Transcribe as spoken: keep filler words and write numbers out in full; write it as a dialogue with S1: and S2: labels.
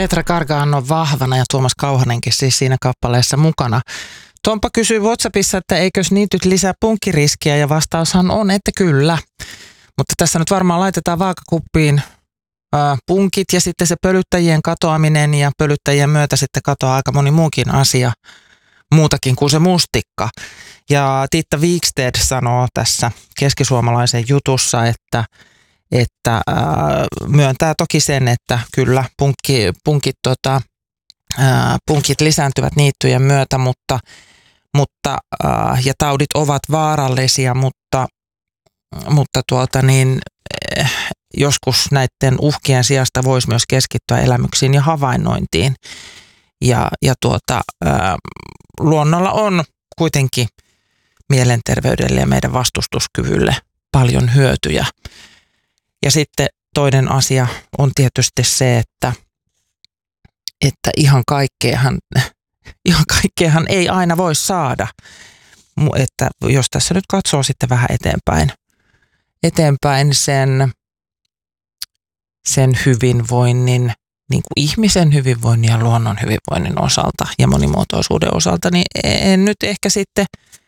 S1: Petra Gargano on vahvana ja Tuomas Kauhanenkin siis siinä kappaleessa mukana. Tompa kysyy WhatsAppissa, että eikös niityt lisää punkkiriskiä, ja vastaushan on, että kyllä. Mutta tässä nyt varmaan laitetaan vaakakuppiin ää, punkit ja sitten se pölyttäjien katoaminen, ja pölyttäjien myötä sitten katoaa aika moni muukin asia, muutakin kuin se mustikka. Ja Tiitta Wikstedt sanoo tässä keskisuomalaisen jutussa, että, että ää, myöntää toki sen, että kyllä punkki, punkit, tota, ää, punkit lisääntyvät niittyjen myötä, mutta, mutta, ää, ja taudit ovat vaarallisia, mutta, mutta tuota niin, eh, joskus näiden uhkien sijasta voisi myös keskittyä elämyksiin ja havainnointiin. Ja, ja tuota, ää, luonnolla on kuitenkin mielenterveydelle ja meidän vastustuskyvylle paljon hyötyjä. Ja sitten toinen asia on tietysti se, että, että ihan kaikkeahan, ihan kaikkeahan ei aina voi saada. Että jos tässä nyt katsoo sitten vähän eteenpäin, eteenpäin sen, sen hyvinvoinnin, niin kuin ihmisen hyvinvoinnin ja luonnon hyvinvoinnin osalta ja monimuotoisuuden osalta, niin en nyt ehkä sitten